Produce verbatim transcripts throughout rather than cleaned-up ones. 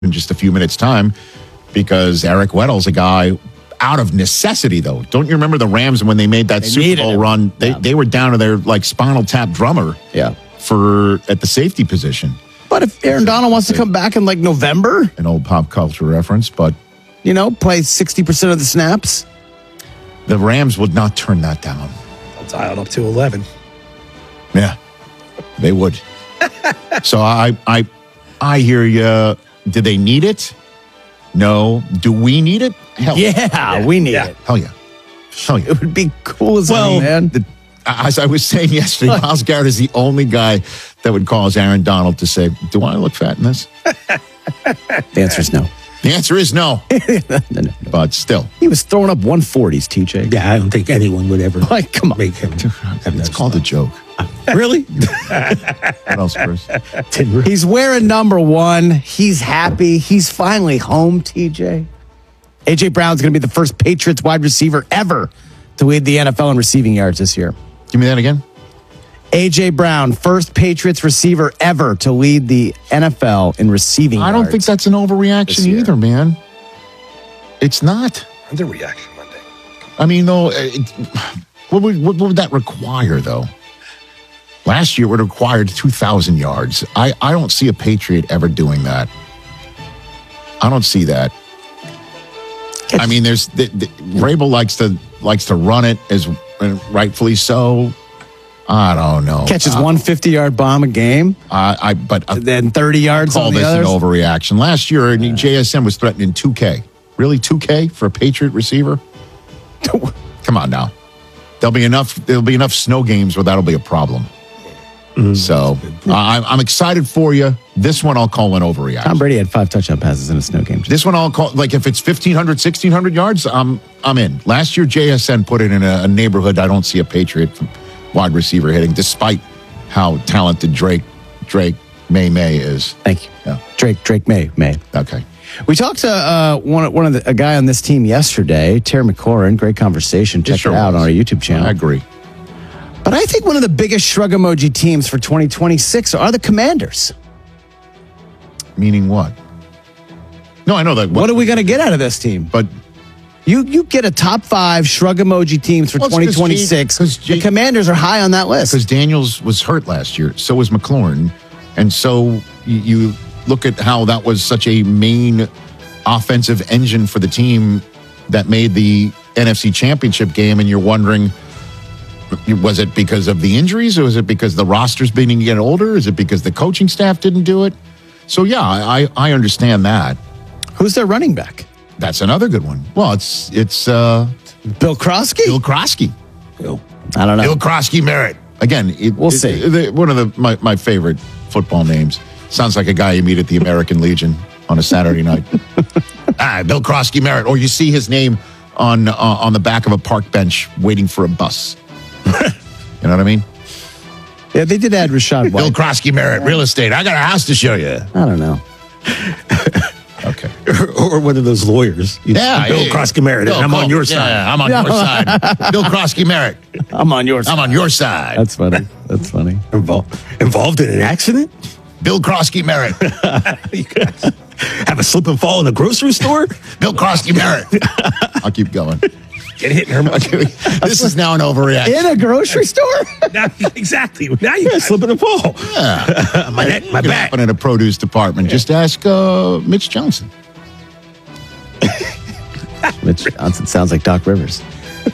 in just a few minutes' time because Eric Weddle's a guy out of necessity, though. Don't you remember the Rams when they made that They Super Bowl him. run? They Yeah. they were down to their like spinal tap drummer Yeah. for at the safety position. But if Aaron Donald wants to come back in like November, An old pop culture reference, but you know, play sixty percent of the snaps. the Rams would not turn that down. I'll dial it up to eleven. Yeah, they would. So I, I, I hear you. Do they need it? No. Do we need it? Hell Yeah, we need Yeah. it. Hell yeah. Hell yeah. It would be cool as Well, hell, man. The, as I was saying yesterday, Myles Garrett is the only guy that would cause Aaron Donald to say, "Do I look fat in this?" The answer is no. The answer is no. no, no, no. But still, He was throwing up one forties, T J. Yeah, I don't think anyone would ever Like, come on. make him. it's called a joke. Really? What else, Chris? He's wearing number one. He's happy. He's finally home, T J. A J. Brown's going to be the first Patriots wide receiver ever to lead the N F L in receiving yards this year. Give me that again. A J. Brown, first Patriots receiver ever to lead the N F L in receiving I yards. don't think that's an overreaction this year. either, man. It's not. Underreaction Monday. I mean, though, it, what, would, what would that require, though? Last year, it would have required two thousand yards. I, I don't see a Patriot ever doing that. I don't see that. I mean, there's the, the, Vrabel likes to likes to run it as and rightfully so. I don't know. Catches uh, one fifty-yard bomb a game, Uh, I but uh, then thirty yards call on the this others. an overreaction. Last year, J S N was threatening two K. Really, two K for a Patriot receiver? Come on now. There'll be enough. There'll be enough snow games where that'll be a problem. Mm-hmm. So uh, I'm, I'm excited for you. This one I'll call an overreaction. Tom Brady had five touchdown passes in a snow game. This one I'll call, like if it's fifteen hundred, sixteen hundred yards, I'm I'm in. Last year, J S N put it in a, a neighborhood I don't see a Patriot wide receiver hitting, despite how talented Drake Drake May May is. Thank you. Yeah. Drake Drake May May. Okay. We talked to uh, one one of the, a guy on this team yesterday, Terry McLaurin. Great conversation. Check sure it out was. on our YouTube channel. I agree. But I think one of the biggest shrug emoji teams for twenty twenty-six are the Commanders. Meaning what? No, I know that. What are we going to get out of this team? But You you get a top five shrug emoji teams for Well, it's 'cause twenty twenty-six. G- 'cause G- the Commanders are high on that list. because Daniels was hurt last year, so was McLaurin, and so you, you look at how that was such a main offensive engine for the team that made the N F C Championship game, and you're wondering, was it because of the injuries, or was it because the roster's beginning to get older? Is it because the coaching staff didn't do it? So yeah, I I understand that. Who's their running back? That's another good one. Well, it's it's uh, Bill Krosky? Bill Krosky. I don't know. Bill Krosky Merritt. Again, it, We'll it- see. it- one of the my, my favorite football names. Sounds like a guy you meet at the American Legion on a Saturday night. ah, Bill Krosky Merritt. Or you see his name on uh, on the back of a park bench waiting for a bus. You know what I mean? Yeah, they did add Rashad Bill White. Krosky Merritt, real estate. I got a house to show you. I don't know. Okay. or, or one of those lawyers. You Yeah, Bill yeah. Krosky Merritt, and Bill, I'm on Bill, your side. Yeah, I'm on your side. Bill Krosky Merritt. I'm on yours. I'm on your side. That's funny. That's funny. Involved, involved in an accident? Bill Krosky Merritt. You guys have a slip and fall in a grocery store? Bill Krosky Merritt. I'll keep going. Get hit in her mouth. This is now an overreaction. In a grocery store? Now, exactly. Now you guys slip and fall. Yeah. my neck, my It could back. happen in a produce department. Just ask uh, Mitch Johnson. Mitch Johnson sounds like Doc Rivers.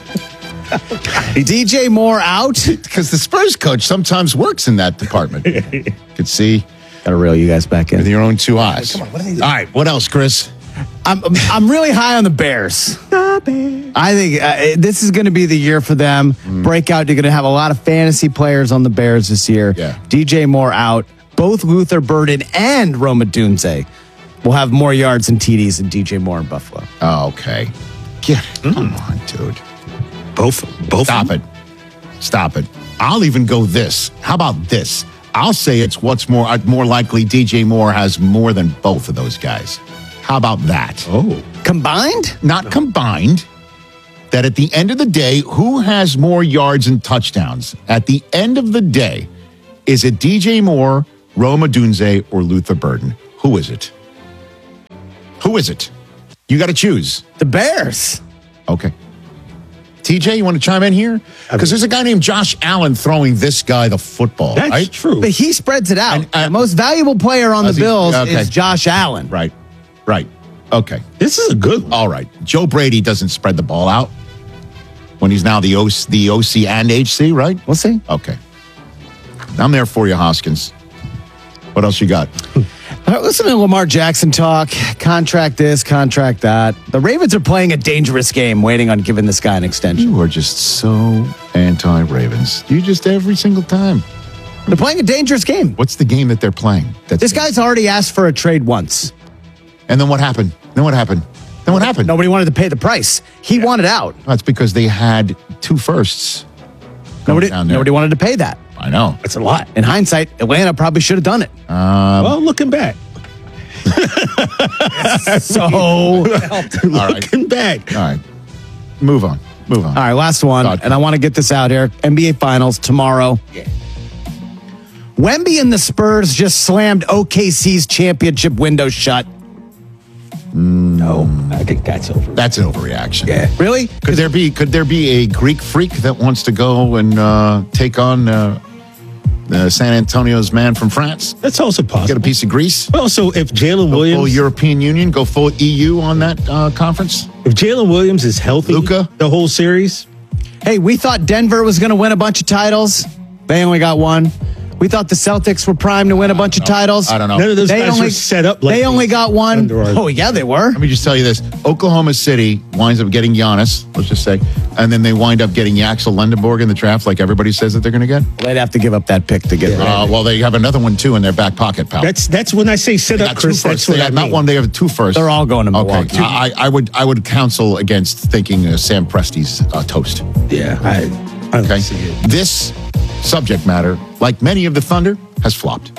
D J Moore out. Because the Spurs coach sometimes works in that department. You could see Gotta reel you guys back with in. your own two eyes. Come on, what are they doing? All right, what else, Chris? I'm I'm really high on the Bears. I think uh, this is going to be the year for them. Breakout. You're going to have a lot of fantasy players on the Bears this year. Yeah. D J Moore out. Both Luther Burden and Roma Dunze will have more yards and T Ds than D J Moore in Buffalo. Oh, okay. Get it. Come on, dude. Both. Both. Stop it. Stop it. I'll even go this. How about this? I'll say it's what's more uh, more likely D J Moore has more than both of those guys. How about that? Oh. Combined? Not combined. That at the end of the day, who has more yards and touchdowns? At the end of the day, is it D J Moore, Roma Dunze, or Luther Burden? Who is it? Who is it? You got to choose. The Bears. Okay. T J, you want to chime in here? Because there's a guy named Josh Allen throwing this guy the football, That's right? true. But he spreads it out. And, uh, the most valuable player on the Does he- Bills okay. is Josh Allen. Right. Right. Okay. This is a good one. All right. Joe Brady doesn't spread the ball out when he's now the O C, the O C and H C, right? We'll see. Okay. I'm there for you, Hoskins. What else you got? All right, listen to Lamar Jackson talk. Contract this, contract that. The Ravens are playing a dangerous game, waiting on giving this guy an extension. You are just so anti-Ravens. You just every single time. They're playing a dangerous game. What's the game that they're playing? That's This guy's already asked for a trade once. And then what happened? Then what happened? Then what happened? Nobody wanted to pay the price. He wanted out. That's because they had two firsts. going Nobody, down there. nobody wanted to pay that. I know. It's a lot. In hindsight, Atlanta probably should have done it. Well, looking back. So, All right. Looking back. All right. Move on. Move on. all right, last one. God. And I want to get this out here. N B A Finals tomorrow. Wemby and the Spurs just slammed O K C's championship window shut. No, I think that's over. That's an overreaction. Yeah. Really? Could there be could there be a Greek freak that wants to go and uh, take on uh, uh, San Antonio's man from France? That's also Get a possible. piece of Greece? Well, so if Jalen Go full Williams, European Union? Go full E U on that uh, conference? if Jalen Williams is healthy, Luka? the whole series, Hey, we thought Denver was going to win a bunch of titles. They only got one. We thought the Celtics were primed to win a bunch of titles. I don't know. none of those They guys only were set up. Like they only this got one. under our- Oh yeah, they were. Let me just tell you this. Oklahoma City winds up getting Giannis, let's just say, and then they wind up getting Yaxel Lendenborg in the draft like everybody says that they're going to get. They'd have to give up that pick to get rid Uh, of it. well, they have another one, too, in their back pocket, pal. That's that's when I say set They up, got two Chris. firsts. That's what They I got mean. not one, they have two firsts. They're all going to Okay. Milwaukee. I, I would I would counsel against thinking uh, Sam Presti's uh, toast. Yeah, I, I don't Okay. see it. This subject matter, like many of the Thunder, has flopped.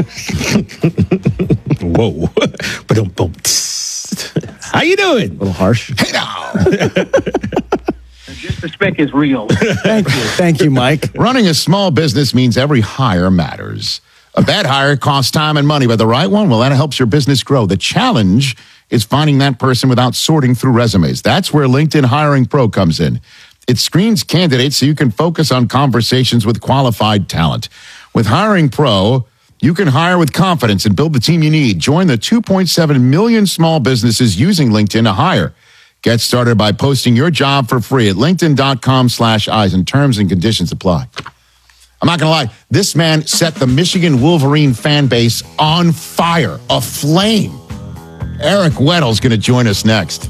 Whoa, but don't boom. How you doing? A little harsh. Hey now! Disrespect is real. Thank you. Thank you, Mike. Running a small business means every hire matters. A bad hire costs time and money, but the right one, well, that helps your business grow. The challenge is finding that person without sorting through resumes. That's where LinkedIn Hiring Pro comes in. It screens candidates so you can focus on conversations with qualified talent. With Hiring Pro, you can hire with confidence and build the team you need. Join the two point seven million small businesses using LinkedIn to hire. Get started by posting your job for free at linkedin.com slash eyes, and terms and conditions apply. I'm not going to lie. This man set the Michigan Wolverine fan base on fire, aflame. Eric Weddle's going to join us next.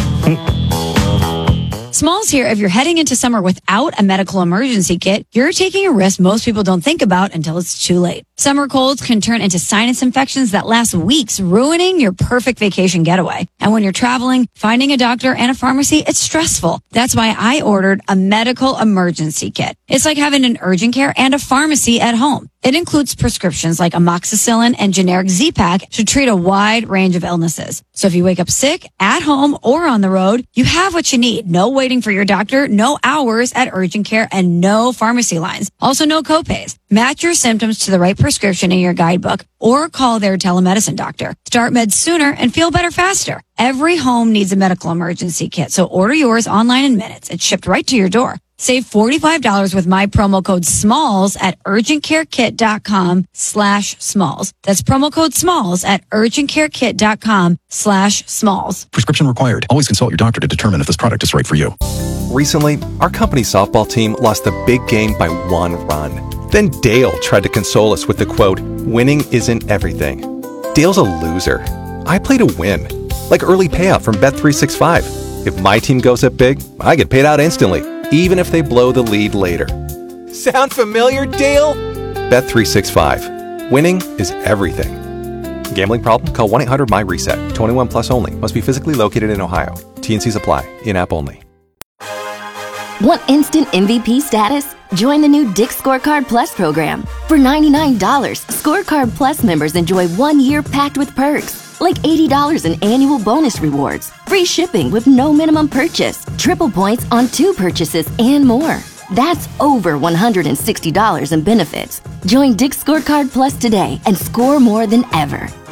Smalls here. If you're heading into summer without a medical emergency kit, you're taking a risk most people don't think about until it's too late. Summer colds can turn into sinus infections that last weeks, ruining your perfect vacation getaway. And when you're traveling, finding a doctor and a pharmacy, it's stressful. That's why I ordered a medical emergency kit. It's like having an urgent care and a pharmacy at home. It includes prescriptions like amoxicillin and generic Z-Pak to treat a wide range of illnesses. So if you wake up sick, at home, or on the road, you have what you need. No waiting for your doctor, no hours at urgent care, and no pharmacy lines. Also, no copays. Match your symptoms to the right prescription in your guidebook or call their telemedicine doctor. Start meds sooner and feel better faster. Every home needs a medical emergency kit, so order yours online in minutes. It's shipped right to your door. Save forty-five dollars with my promo code SMALLS at urgentcarekit.com slash SMALLS. That's promo code SMALLS at urgentcarekit.com slash SMALLS. Prescription required. Always consult your doctor to determine if this product is right for you. Recently, our company softball team lost the big game by one run. Then Dale tried to console us with the quote, "Winning isn't everything." Dale's a loser. I play to win. Like early payout from Bet three sixty-five. If my team goes up big, I get paid out instantly, even if they blow the lead later. Sound familiar, Dale? Bet three sixty-five. Winning is everything. Gambling problem? Call one eight hundred my reset. twenty-one plus only. Must be physically located in Ohio. T N Cs apply. In-app only. Want instant M V P status? Join the new Dick's Scorecard Plus program. For ninety-nine dollars, Scorecard Plus members enjoy one year packed with perks, like eighty dollars in annual bonus rewards, free shipping with no minimum purchase, triple points on two purchases, and more. That's over one hundred sixty dollars in benefits. Join Dick's Scorecard Plus today and score more than ever.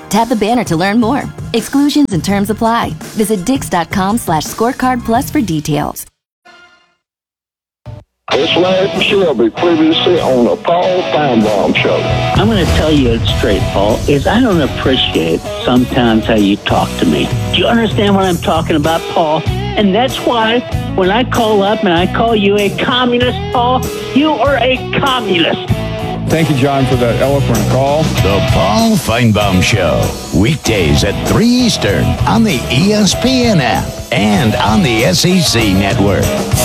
Tap the banner to learn more. Exclusions and terms apply. Visit dix.com slash scorecard plus for details. It's Larry Shelby, previously on the Paul Feinbaum Show. I'm going to tell you it straight, Paul, is I don't appreciate sometimes how you talk to me. Do you understand what I'm talking about, Paul? And that's why when I call up and I call you a communist, Paul, you are a communist. Thank you, John, for that eloquent call. The Paul Feinbaum Show, weekdays at three Eastern on the E S P N app and on the S E C network.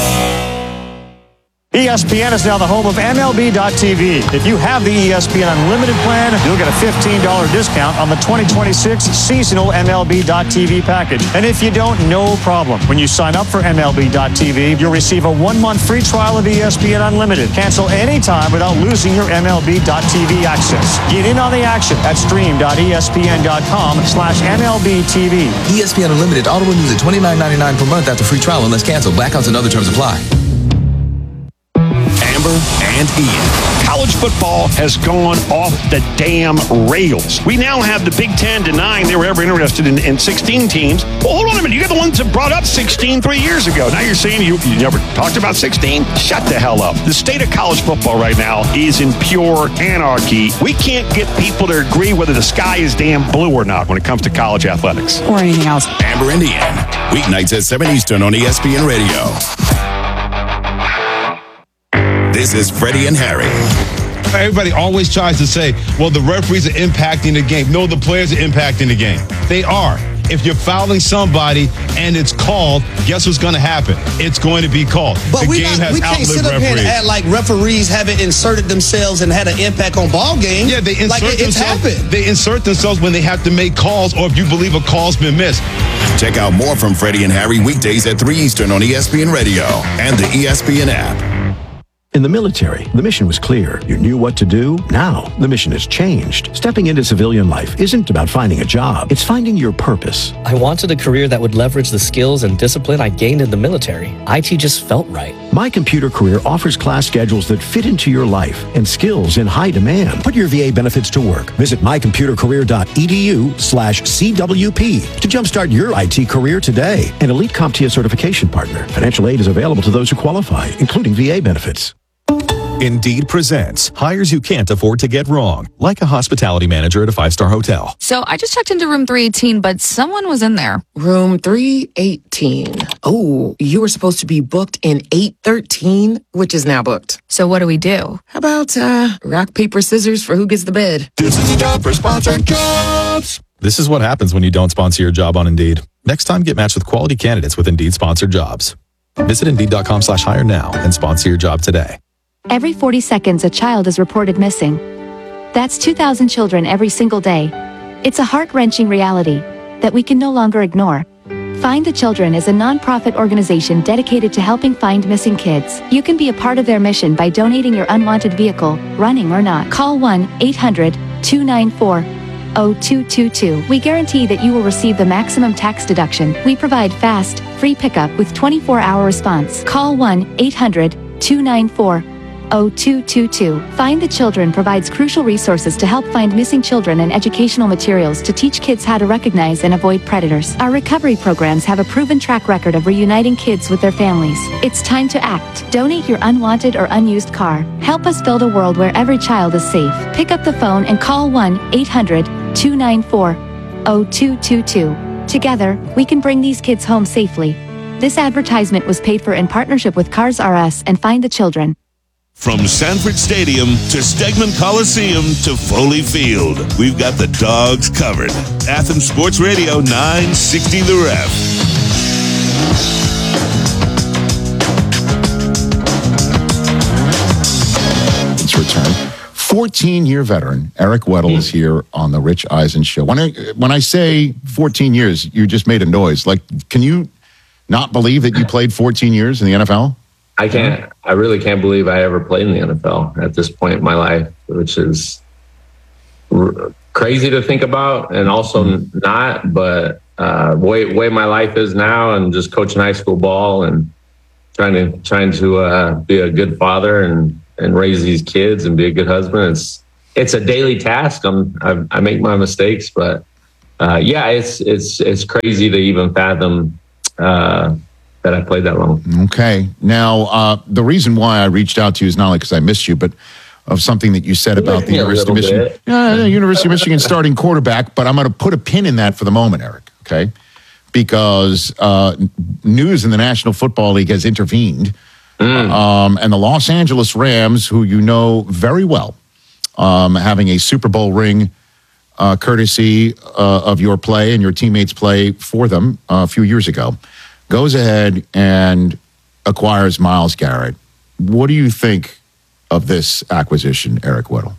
E S P N is now the home of M L B dot T V. If you have the E S P N Unlimited plan, you'll get a fifteen dollars discount on the twenty twenty-six seasonal M L B dot T V package. And if you don't, no problem. When you sign up for M L B dot T V, you'll receive a one-month free trial of E S P N Unlimited. Cancel anytime without losing your M L B dot T V access. Get in on the action at stream.espn.com slash MLBTV. E S P N Unlimited auto renews at twenty-nine ninety-nine per month after free trial unless canceled. Blackouts and other terms apply. Amber and Ian. College football has gone off the damn rails. We now have the Big Ten denying they were ever interested in, in sixteen teams. Well, hold on a minute. You got the ones that brought up sixteen three years ago. Now you're saying you, you never talked about sixteen? Shut the hell up. The state of college football right now is in pure anarchy. We can't get people to agree whether the sky is damn blue or not when it comes to college athletics. Or anything else. Amber and Ian. Weeknights at seven Eastern on E S P N Radio. This is Freddie and Harry. Everybody always tries to say, well, the referees are impacting the game. No, the players are impacting the game. They are. If you're fouling somebody and it's called, guess what's going to happen? It's going to be called. But the we, game not, has we can't sit up here and act like referees haven't inserted themselves and had an impact on ball games. Yeah, they insert like it, it's themselves. happened. They insert themselves when they have to make calls or if you believe a call's been missed. Check out more from Freddie and Harry weekdays at three Eastern on E S P N Radio and the E S P N app. In the military, the mission was clear. You knew what to do. Now, the mission has changed. Stepping into civilian life isn't about finding a job. It's finding your purpose. I wanted a career that would leverage the skills and discipline I gained in the military. I T just felt right. My Computer Career offers class schedules that fit into your life and skills in high demand. Put your V A benefits to work. Visit mycomputercareer.edu slash CWP to jumpstart your I T career today. An Elite CompTIA certification partner. Financial aid is available to those who qualify, including V A benefits. Indeed presents hires you can't afford to get wrong, like a hospitality manager at a five-star hotel. So I just checked into room three eighteen, but someone was in there. Room three eighteen. Oh, you were supposed to be booked in eight thirteen, which is now booked. So what do we do? How about uh, rock, paper, scissors for who gets the bed? This is the job for sponsored jobs. This is what happens when you don't sponsor your job on Indeed. Next time, get matched with quality candidates with Indeed sponsored jobs. Visit Indeed.com slash hire now and sponsor your job today. Every forty seconds, a child is reported missing. That's two thousand children every single day. It's a heart-wrenching reality that we can no longer ignore. Find the Children is a non-profit organization dedicated to helping find missing kids. You can be a part of their mission by donating your unwanted vehicle, running or not. Call one eight hundred two nine four oh two two two. We guarantee that you will receive the maximum tax deduction. We provide fast, free pickup with twenty-four hour response. Call one eight hundred two nine four oh two two two. Find the Children provides crucial resources to help find missing children and educational materials to teach kids how to recognize and avoid predators. Our recovery programs have a proven track record of reuniting kids with their families. It's time to act. Donate your unwanted or unused car. Help us build a world where every child is safe. Pick up the phone and call one eight hundred two nine four oh two two two. Together, we can bring these kids home safely. This advertisement was paid for in partnership with Cars R Us and Find the Children. From Sanford Stadium to Stegman Coliseum to Foley Field, we've got the Dogs covered. Athens Sports Radio nine sixty The Ref. It's return. fourteen-year veteran Eric Weddle is here on the Rich Eisen Show. When I, when I say fourteen years, you just made a noise. Like, can you not believe that you played fourteen years in the N F L? I can't. I really can't believe I ever played in the N F L at this point in my life, which is r- crazy to think about, and also mm-hmm. not. But uh, way way my life is now, and just coaching high school ball and trying to trying to uh, be a good father and, and raise these kids and be a good husband. It's it's a daily task. I'm I, I make my mistakes, but uh, yeah, it's it's it's crazy to even fathom uh, that I played that long. Okay. Now, uh, the reason why I reached out to you is not only because I missed you, but of something that you said about the Yeah, a University of little Michigan. bit. Yeah, the University of Michigan starting quarterback, but I'm going to put a pin in that for the moment, Eric. Okay, because uh, news in the National Football League has intervened, Mm. um, and the Los Angeles Rams, who you know very well, um, having a Super Bowl ring. Uh, courtesy uh, of your play and your teammates' play for them uh, a few years ago, goes ahead and acquires Myles Garrett. What do you think of this acquisition, Eric Weddle?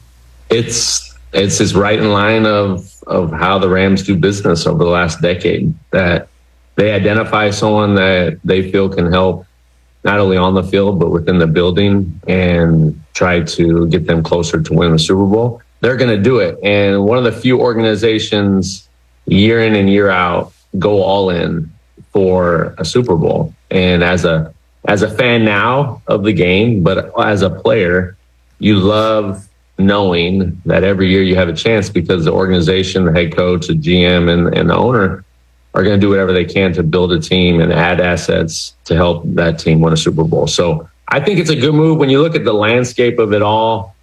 It's it's just right in line of of how the Rams do business over the last decade. That they identify someone that they feel can help not only on the field but within the building and try to get them closer to winning the Super Bowl. They're going to do it. And one of the few organizations year in and year out go all in for a Super Bowl. And as a as a fan now of the game, but as a player, you love knowing that every year you have a chance because the organization, the head coach, the G M, and, and the owner are going to do whatever they can to build a team and add assets to help that team win a Super Bowl. So I think it's a good move. When you look at the landscape of it all,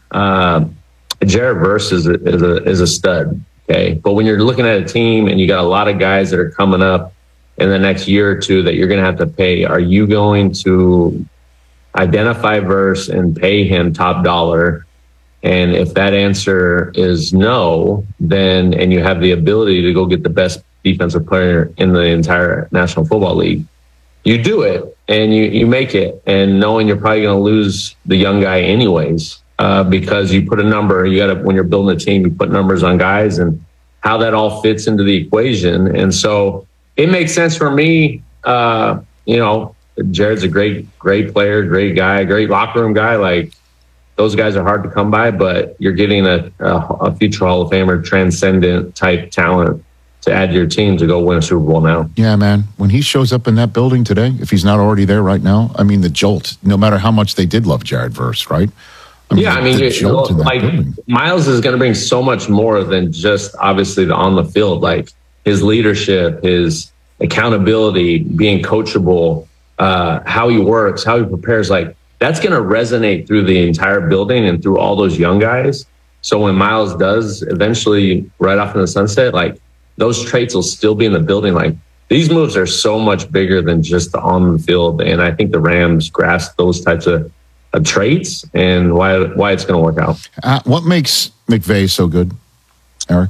uh, Jared Verse is a, is a is a stud, okay? But when you're looking at a team and you got a lot of guys that are coming up in the next year or two that you're going to have to pay, are you going to identify Verse and pay him top dollar? And if that answer is no, then and you have the ability to go get the best defensive player in the entire National Football League, you do it and you you make it, and knowing you're probably going to lose the young guy anyways. Uh, because you put a number, you got to, when you're building a team, you put numbers on guys and how that all fits into the equation. And so it makes sense for me. Uh, you know, Jared's a great, great player, great guy, great locker room guy. Like those guys are hard to come by, but you're getting a, a, a future Hall of Famer, transcendent type talent to add to your team to go win a Super Bowl now. Yeah, man. When he shows up in that building today, if he's not already there right now, I mean, the jolt, no matter how much they did love Jared Verse, right? I mean, yeah, I mean, the you know, jolt in that like building. Myles is going to bring so much more than just obviously the on the field, like his leadership, his accountability, being coachable, uh, how he works, how he prepares. Like that's going to resonate through the entire building and through all those young guys. So when Myles does eventually ride off in the sunset, like those traits will still be in the building. Like these moves are so much bigger than just the on the field, and I think the Rams grasp those types of. Of traits and why why it's going to work out. Uh, what makes McVay so good, Eric?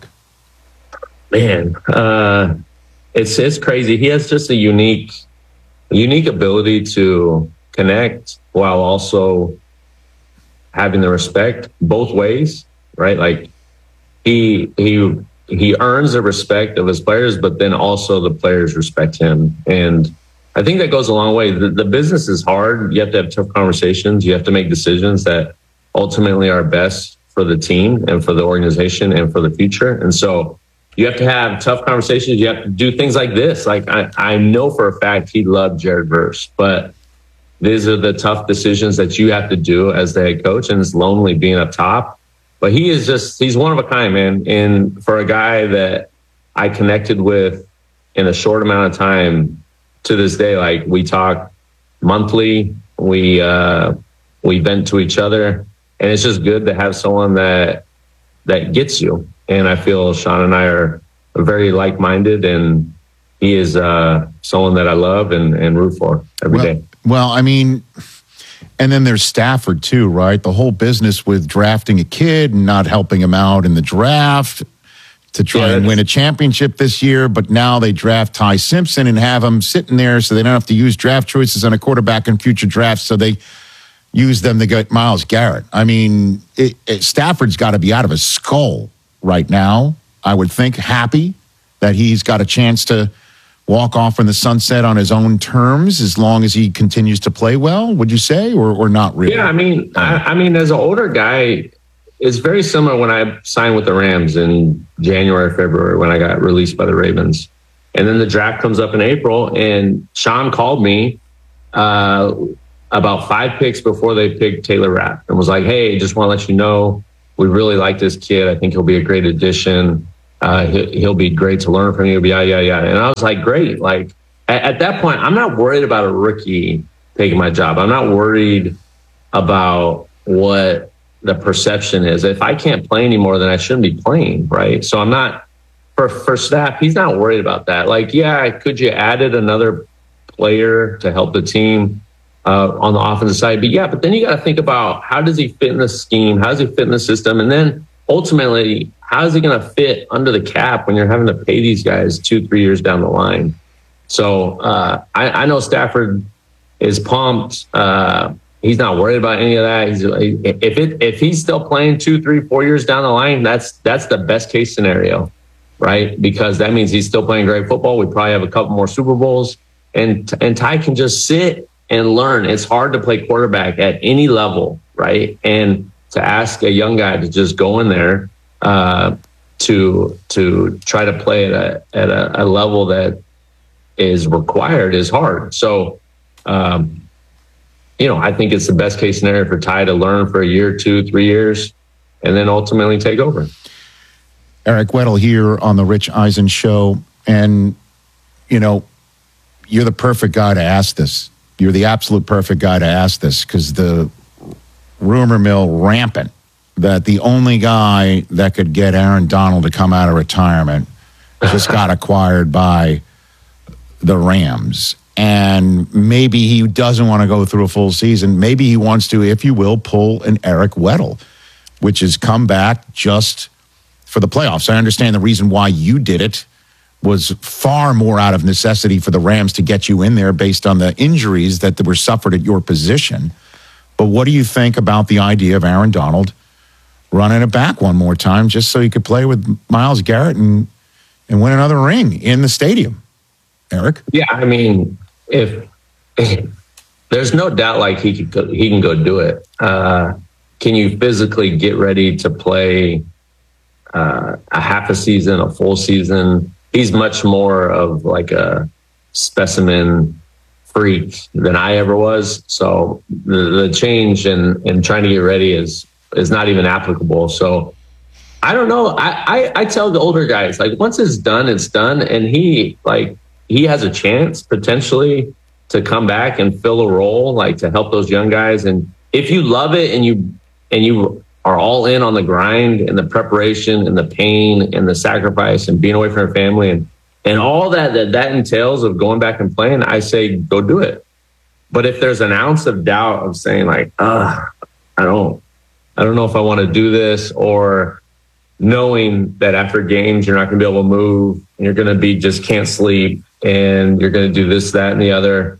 Man, uh, it's it's crazy. He has just a unique unique ability to connect while also having the respect both ways, right? Like he he he earns the respect of his players, but then also the players respect him. And I think that goes a long way. The, the business is hard. You have to have tough conversations. You have to make decisions that ultimately are best for the team and for the organization and for the future. And so you have to have tough conversations. You have to do things like this. Like I, I know for a fact he loved Jared Verse, but these are the tough decisions that you have to do as the head coach, and it's lonely being up top. But he is just, he's one of a kind, man. And for a guy that I connected with in a short amount of time, to this day, like we talk monthly, we uh, we vent to each other, and it's just good to have someone that that gets you. And I feel Sean and I are very like-minded, and he is uh, someone that I love and, and root for every well, day. Well, I mean, and then there's Stafford too, right? The whole business with drafting a kid and not helping him out in the draft to try Yeah, and win a championship this year, but now they draft Ty Simpson and have him sitting there so they don't have to use draft choices on a quarterback in future drafts, so they use them to get Myles Garrett. I mean, it, it, Stafford's got to be out of his skull right now, I would think, happy that he's got a chance to walk off in the sunset on his own terms as long as he continues to play well, would you say, or, or not really? Yeah, I mean, I, I mean, as an older guy, it's very similar when I signed with the Rams in January, February, when I got released by the Ravens. And then the draft comes up in April, and Sean called me uh, about five picks before they picked Taylor Rapp and was like, hey, just want to let you know, we really like this kid. I think he'll be a great addition. Uh, he, he'll be great to learn from. He'll be yada, yada, yada. And I was like, great. Like at, at that point, I'm not worried about a rookie taking my job. I'm not worried about what the perception is. If I can't play anymore, then I shouldn't be playing, right? So I'm not, for, for staff, he's not worried about that. Like, yeah, could you added another player to help the team uh, on the offensive side? But yeah, but then you got to think about how does he fit in the scheme? How does he fit in the system? And then ultimately, how is he going to fit under the cap when you're having to pay these guys two, three years down the line? So uh, I, I know Stafford is pumped. Uh, he's not worried about any of that. He's, if it if he's still playing two, three, four years down the line, that's that's the best case scenario, right? Because that means he's still playing great football. We probably have a couple more Super Bowls, and and Ty can just sit and learn. It's hard to play quarterback at any level, right? And to ask a young guy to just go in there uh, to to try to play at a at a, a level that is required is hard. So, um, you know, I think it's the best case scenario for Ty to learn for a year, two, three years, and then ultimately take over. Eric Weddle here on the Rich Eisen Show, and you know, you're the perfect guy to ask this. You're the absolute perfect guy to ask this because the rumor mill rampant that the only guy that could get Aaron Donald to come out of retirement just got acquired by the Rams. And maybe he doesn't want to go through a full season. Maybe he wants to, if you will, pull an Eric Weddle, which is come back just for the playoffs. I understand the reason why you did it was far more out of necessity for the Rams to get you in there based on the injuries that were suffered at your position. But what do you think about the idea of Aaron Donald running it back one more time just so he could play with Myles Garrett and, and win another ring in the stadium? Eric? Yeah, I mean, if, if there's no doubt like he could go, he can go do it. Uh, can you physically get ready to play uh, a half a season, a full season? He's much more of like a specimen freak than I ever was. So the, the change and in, in trying to get ready is is not even applicable. So I don't know. I, I, I tell the older guys, like, once it's done, it's done. And he like he has a chance potentially to come back and fill a role, like to help those young guys. And if you love it and you and you are all in on the grind and the preparation and the pain and the sacrifice and being away from your family and And all that, that that entails of going back and playing, I say, go do it. But if there's an ounce of doubt of saying like, ah, I don't, I don't know if I want to do this, or knowing that after games, you're not going to be able to move and you're going to be just can't sleep and you're going to do this, that, and the other.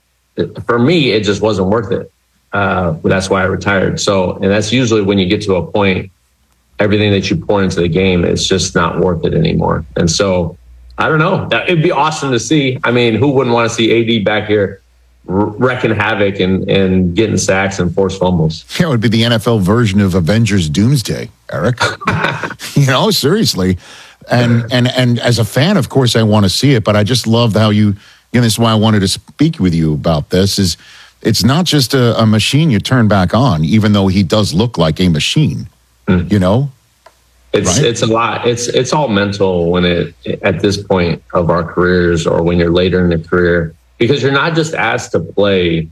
For me, it just wasn't worth it. Uh, that's why I retired. So, and that's usually when you get to a point, everything that you pour into the game, it's just not worth it anymore. And so, I don't know. It'd be awesome to see. I mean, who wouldn't want to see A D back here wrecking havoc and, and getting sacks and forced fumbles? Yeah, it would be the N F L version of Avengers Doomsday, Eric. You know, seriously. And and and as a fan, of course, I want to see it, but I just love how you, you know, this is why I wanted to speak with you about this, is it's not just a, a machine you turn back on, even though he does look like a machine, mm. you know? It's right? It's a lot. It's it's all mental when it at this point of our careers, or when you're later in the career, because you're not just asked to play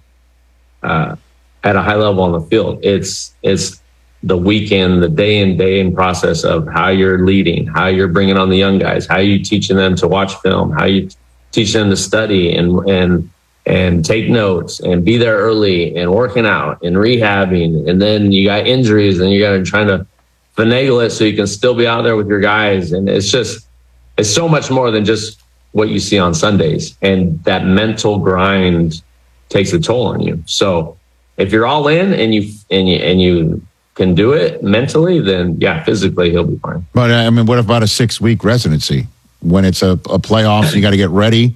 uh, at a high level on the field. It's it's the weekend, the day in day in process of how you're leading, how you're bringing on the young guys, how you teaching them to watch film, how you teach them to study and and and take notes and be there early and working out and rehabbing, and then you got injuries and you got to trying to finagle it so you can still be out there with your guys. And it's just, it's so much more than just what you see on Sundays. And that mental grind takes a toll on you. So if you're all in and you, and you, and you can do it mentally, then yeah, physically he'll be fine. But I mean, what about a six week residency when it's a, a playoffs, you got to get ready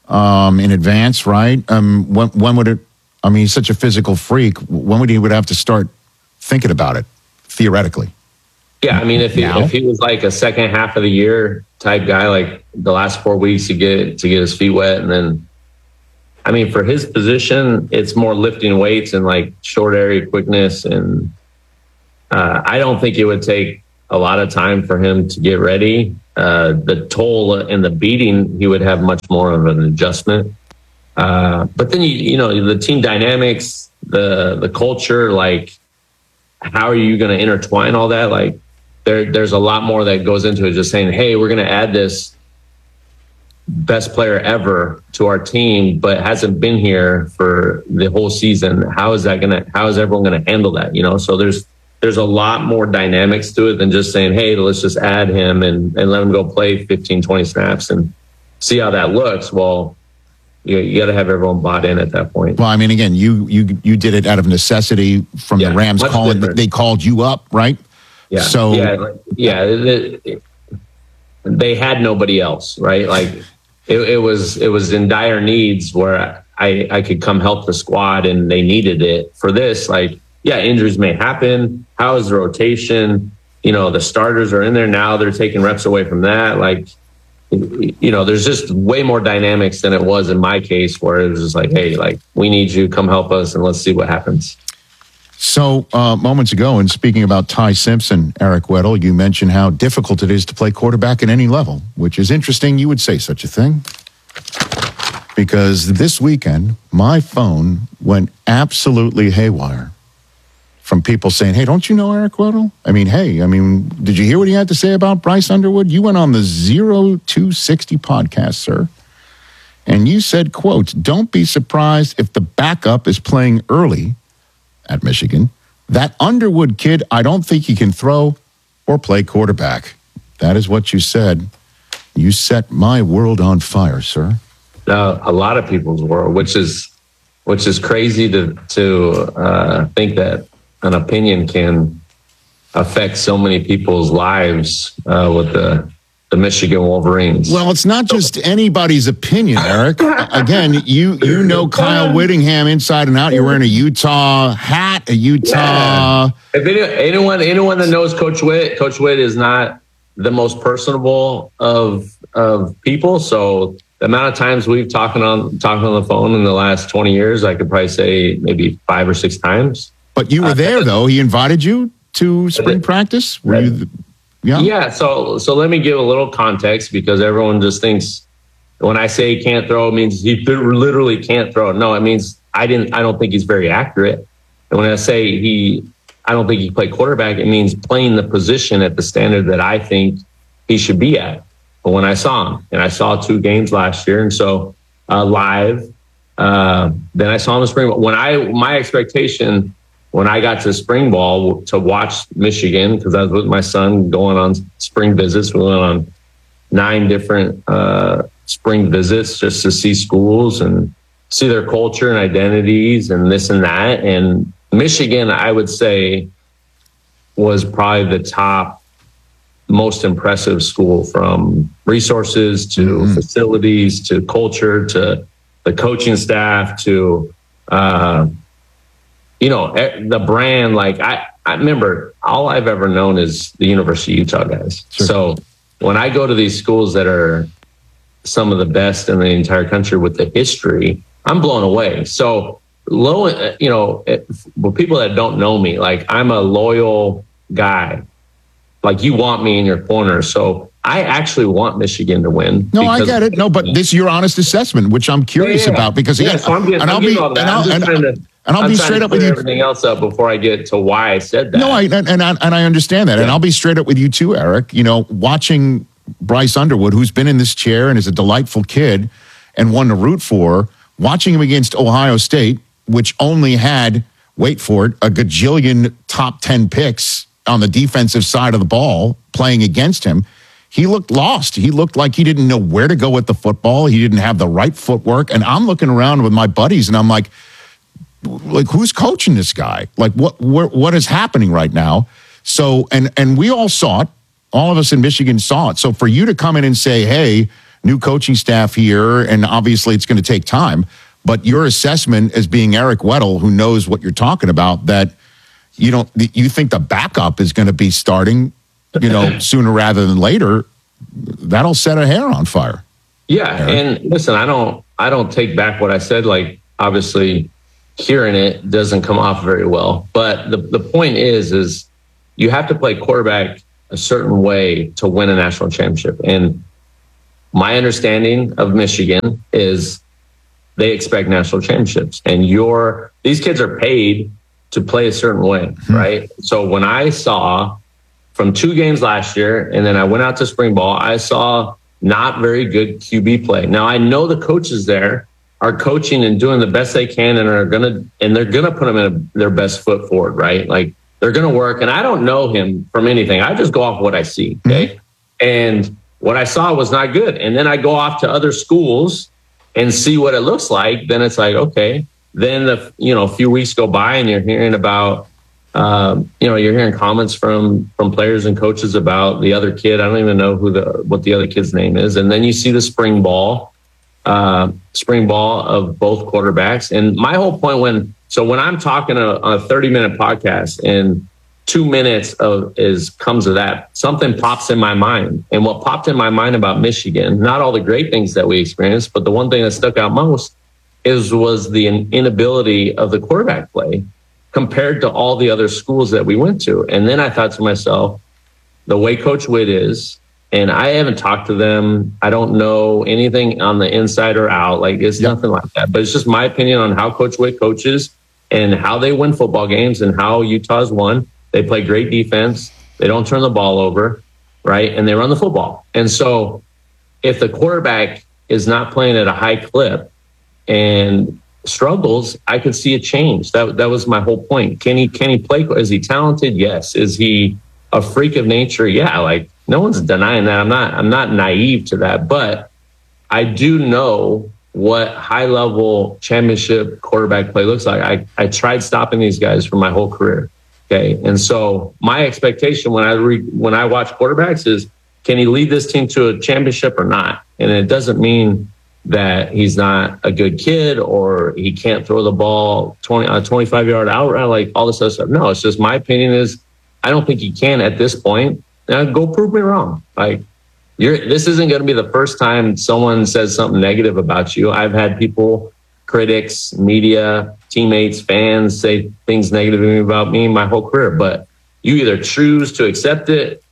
um, in advance, right? Um, when, when would it, I mean, he's such a physical freak. When would he would have to start thinking about it theoretically? Yeah, I mean, if he, if he was like a second half of the year type guy, like the last four weeks to get to get his feet wet, and then, I mean, for his position, it's more lifting weights and like short area quickness, and uh, I don't think it would take a lot of time for him to get ready. uh, the toll and the beating, he would have much more of an adjustment. Uh, but then, you, you know, the team dynamics, the the culture, like, how are you going to intertwine all that? Like, there, there's a lot more that goes into it. Just saying, hey, we're going to add this best player ever to our team, but hasn't been here for the whole season. How is that going to, how is everyone going to handle that? You know, so there's, there's a lot more dynamics to it than just saying, hey, let's just add him and, and let him go play fifteen, twenty snaps and see how that looks. Well, you, you got to have everyone bought in at that point. Well, I mean, again, you you you did it out of necessity from Yeah, the Rams much calling. different. They called you up, right? Yeah. So yeah, like, yeah, it- it- they had nobody else, right? Like it, it was it was in dire needs where I I could come help the squad and they needed it. For this, like, yeah, injuries may happen. How is the rotation? You know, the starters are in there now. They're taking reps away from that. Like, you know, there's just way more dynamics than it was in my case, where it was just like, hey, like, we need you, come help us, and let's see what happens. So uh, moments ago, and speaking about Ty Simpson, Eric Weddle, you mentioned how difficult it is to play quarterback at any level, which is interesting. You would say such a thing. Because this weekend, my phone went absolutely haywire from people saying, hey, don't you know Eric Weddle? I mean, hey, I mean, did you hear what he had to say about Bryce Underwood? You went on the zero two sixty podcast, sir. And you said, quote, don't be surprised if the backup is playing early at Michigan. That Underwood kid, I don't think he can throw or play quarterback. That is what you said. You set my world on fire, sir. Uh, a lot of people's world, which is which is crazy to to uh, think that an opinion can affect so many people's lives uh, with the the Michigan Wolverines. Well, it's not just anybody's opinion, Eric. Again, you you know Kyle Whittingham inside and out. You're wearing a Utah hat, a Utah. Yeah. If any, anyone anyone that knows Coach Witt, Coach Witt is not the most personable of of people. So the amount of times we've talking on talking on the phone in the last twenty years, I could probably say maybe five or six times. But you were there, though. He invited you to spring practice. Were you? The, yeah. Yeah. So so let me give a little context, because everyone just thinks when I say he can't throw, it means he literally can't throw. No, it means I didn't. I don't think he's very accurate. And when I say he, I don't think he played quarterback, it means playing the position at the standard that I think he should be at. But when I saw him, and I saw two games last year, and so uh, live, uh, then I saw him in spring ball. When I my expectation when I got to spring ball to watch Michigan, because I was with my son going on spring visits, we went on nine different uh, spring visits just to see schools and see their culture and identities and this and that. And Michigan, I would say, was probably the top most impressive school, from resources to mm-hmm. facilities to culture to the coaching staff to, uh, you know, the brand. Like I, I remember all I've ever known is the University of Utah guys. Sure. So when I go to these schools that are some of the best in the entire country with the history, I'm blown away. So low, you know, for people that don't know me, like I'm a loyal guy. Like you want me in your corner. So I actually want Michigan to win. No, I get it. No, but this is your honest assessment, which I'm curious yeah, yeah. about, because again, yeah, so I'm getting, and I'm I'll be, all that. and I'll, I'm and, trying to, and I'll I'm be trying straight to up with clear you. everything else up before I get to why I said that. No, I, and, and I, and I understand that. Yeah. And I'll be straight up with you too, Eric. You know, watching Bryce Underwood, who's been in this chair and is a delightful kid and one to root for, watching him against Ohio State, which only had, wait for it, a gajillion top ten picks on the defensive side of the ball playing against him. He looked lost. He looked like he didn't know where to go with the football. He didn't have the right footwork. And I'm looking around with my buddies and I'm like, like, who's coaching this guy? Like, what, what, what is happening right now? So, and, and we all saw it. All of us in Michigan saw it. So for you to come in and say, hey, new coaching staff here, and obviously it's going to take time, but your assessment as being Eric Weddle, who knows what you're talking about, that you don't, you think the backup is going to be starting, you know, sooner rather than later, that'll set a hair on fire. Yeah. Eric. And listen, I don't, I don't take back what I said. Like, obviously hearing it doesn't come off very well, but the, the point is, is you have to play quarterback a certain way to win a national championship. And my understanding of Michigan is they expect national championships, and you're, these kids are paid to play a certain way, mm-hmm. right? So when I saw from two games last year, and then I went out to spring ball, I saw not very good Q B play. Now I know the coaches there are coaching and doing the best they can, and are gonna and they're gonna put them in a, their best foot forward, right? Like they're gonna work. And I don't know him from anything. I just go off what I see, okay? Mm-hmm. And what I saw was not good. And then I go off to other schools and see what it looks like. Then it's like, okay. Then the you know a few weeks go by, and you're hearing about. Um, you know, you're hearing comments from from players and coaches about the other kid. I don't even know who the what the other kid's name is. And then you see the spring ball, uh, spring ball of both quarterbacks. And my whole point when so when I'm talking a, a thirty minute podcast and two minutes of is comes of that, something pops in my mind. And what popped in my mind about Michigan, not all the great things that we experienced, but the one thing that stuck out most is was the inability of the quarterback play compared to all the other schools that we went to. And then I thought to myself, the way Coach Witt is, and I haven't talked to them. I don't know anything on the inside or out. Like it's yep. nothing like that. But it's just my opinion on how Coach Witt coaches and how they win football games and how Utah's won. They play great defense. They don't turn the ball over, right? And they run the football. And so if the quarterback is not playing at a high clip and struggles, I could see a change. That that was my whole point. Can he can he play? Is he talented? Yes. Is he a freak of nature? Yeah. Like no one's denying that. I'm not I'm not naive to that, but I do know what high level championship quarterback play looks like. I, I tried stopping these guys for my whole career. Okay. And so my expectation when I re, when I watch quarterbacks is, can he lead this team to a championship or not? And it doesn't mean that he's not a good kid or he can't throw the ball twenty on a twenty-five yard out, like all this other stuff. No, it's just my opinion is I don't think he can at this point. Now go prove me wrong. Like you're, this isn't going to be the first time someone says something negative about you. I've had people, critics, media, teammates, fans say things negative about me my whole career, but you either choose to accept it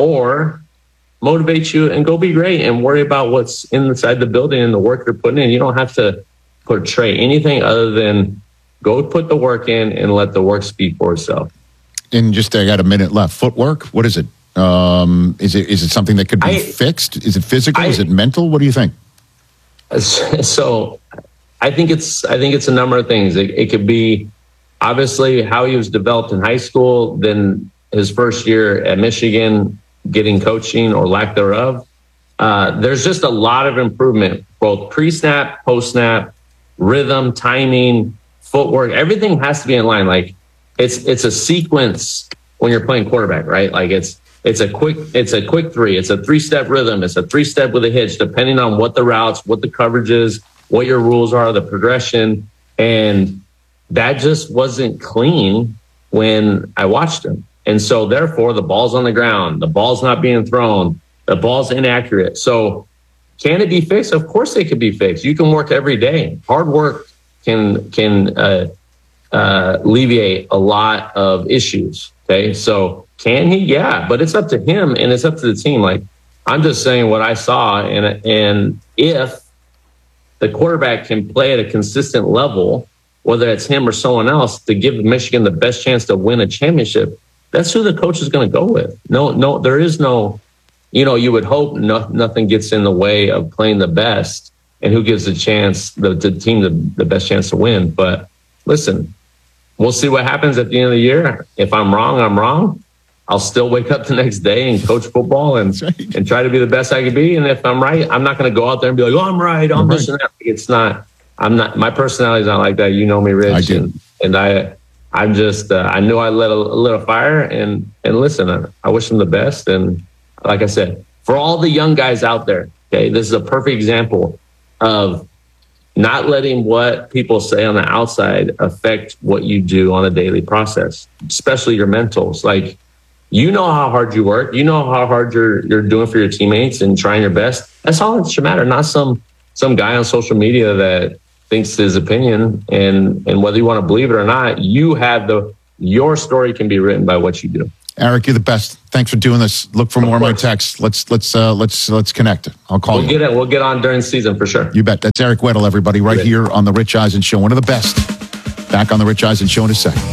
or motivate you and go be great and worry about what's inside the building and the work you're putting in. You don't have to portray anything other than go put the work in and let the work speak for itself. And just, I got a minute left. Footwork, what is it? Um, is it is it something that could be I, fixed? Is it physical? I, is it mental? What do you think? So I think it's I think it's a number of things. It, it could be obviously how he was developed in high school, then his first year at Michigan, getting coaching or lack thereof. Uh, there's just a lot of improvement, both pre-snap, post-snap, rhythm, timing, footwork. Everything has to be in line. Like it's it's a sequence when you're playing quarterback, right? Like it's it's a quick it's a quick three. It's a three-step rhythm. It's a three-step with a hitch, depending on what the routes, what the coverage is, what your rules are, the progression, and that just wasn't clean when I watched him. And so therefore the ball's on the ground, the ball's not being thrown, the ball's inaccurate. So can it be fixed? Of course it could be fixed. You can work every day. Hard work can, can uh, uh, alleviate a lot of issues. Okay. So can he? Yeah, but it's up to him and it's up to the team. Like I'm just saying what I saw, and, and if the quarterback can play at a consistent level, whether it's him or someone else, to give Michigan the best chance to win a championship, that's who the coach is going to go with. No, no, there is no, you know, you would hope no, nothing gets in the way of playing the best and who gives the chance, the, the team the, the best chance to win. But listen, we'll see what happens at the end of the year. If I'm wrong, I'm wrong. I'll still wake up the next day and coach football and, right. and try to be the best I can be. And if I'm right, I'm not going to go out there and be like, oh, I'm right. I'm this and that. It's not, I'm not, my personality is not like that. You know me, Rich. I do. And, and I, I'm just, uh, I knew I lit a, a little fire and, and listen, I, I wish them the best. And like I said, for all the young guys out there, okay, this is a perfect example of not letting what people say on the outside affect what you do on a daily process, especially your mentals. Like, you know how hard you work. You know how hard you're, you're doing for your teammates and trying your best. That's all that should matter. Not some, some guy on social media that thinks his opinion, and and whether you want to believe it or not, you have the your story can be written by what you do. Eric, you're the best. Thanks for doing this. Look for more of my texts. Let's let's uh, let's let's connect. I'll call we'll you. Get it. We'll get on during season for sure. You bet. That's Eric Weddle, everybody, right here on the Rich Eisen Show. One of the best. Back on the Rich Eisen Show in a second.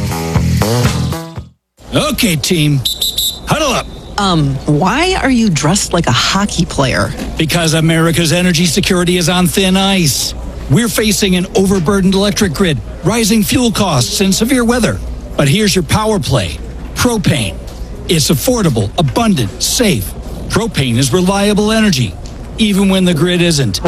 Okay, team, huddle up. Um, why are you dressed like a hockey player? Because America's energy security is on thin ice. We're facing an overburdened electric grid, rising fuel costs, and severe weather. But here's your power play. Propane. It's affordable, abundant, safe. Propane is reliable energy, even when the grid isn't.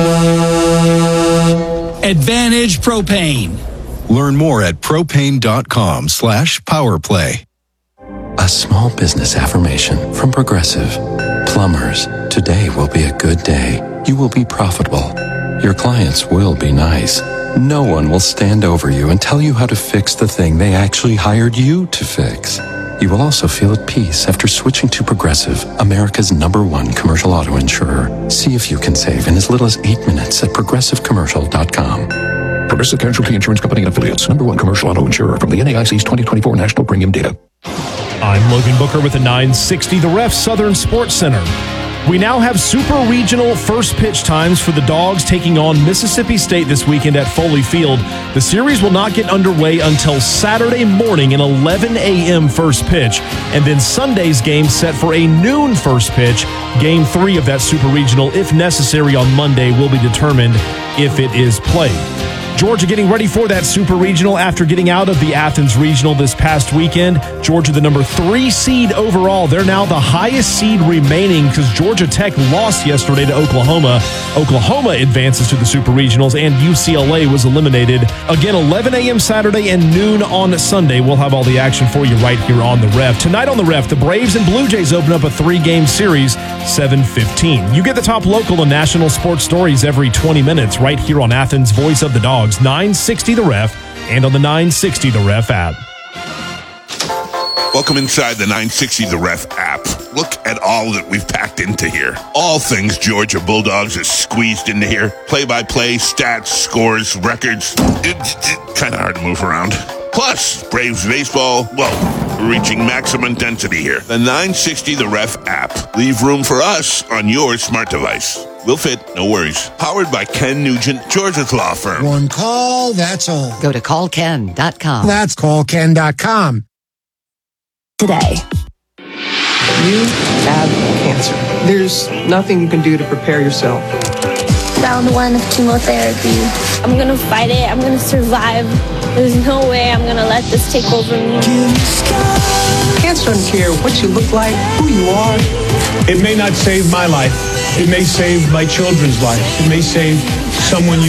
Advantage Propane. Learn more at propane.com slash powerplay. A small business affirmation from Progressive. Plumbers, today will be a good day. You will be profitable. Your clients will be nice. No one will stand over you and tell you how to fix the thing they actually hired you to fix. You will also feel at peace after switching to Progressive, America's number one commercial auto insurer. See if you can save in as little as eight minutes at progressive commercial dot com. Progressive Casualty Insurance Company and Affiliates. Number one commercial auto insurer from the N A I C's twenty twenty-four National Premium Data. I'm Logan Booker with the nine sixty The Ref Southern Sports Center. We now have super regional first pitch times for the Dogs taking on Mississippi State this weekend at Foley Field. The series will not get underway until Saturday morning at eleven a.m. first pitch, and then Sunday's game set for a noon first pitch. Game three of that super regional, if necessary on Monday, will be determined if it is played. Georgia getting ready for that super regional after getting out of the Athens regional this past weekend. Georgia, the number three seed overall. They're now the highest seed remaining because Georgia Tech lost yesterday to Oklahoma. Oklahoma advances to the super regionals, and U C L A was eliminated. Again, eleven a.m. Saturday and noon on Sunday. We'll have all the action for you right here on the Ref. Tonight on the Ref, the Braves and Blue Jays open up a three-game series, seven fifteen. You get the top local and national sports stories every twenty minutes right here on Athens' Voice of the Dogs. nine sixty The Ref, and on the nine sixty The Ref app. Welcome inside the nine sixty The Ref app. Look at all that we've packed into here. All things Georgia Bulldogs is squeezed into here. Play-by-play, stats, scores, records. It's, it's kind of hard to move around. Plus, Braves baseball, well, reaching maximum density here. The nine sixty The Ref app. Leave room for us on your smart device. We'll fit, no worries. Powered by Ken Nugent, Georgia's law firm. One call, that's all. Go to call ken dot com. That's call ken dot com. Today. You have cancer. There's nothing you can do to prepare yourself. Round one of chemotherapy. I'm gonna fight it. I'm gonna survive. There's no way I'm gonna let this take over me. Cancer doesn't care what you look like, who you are. It may not save my life. It may save my children's life. It may save someone you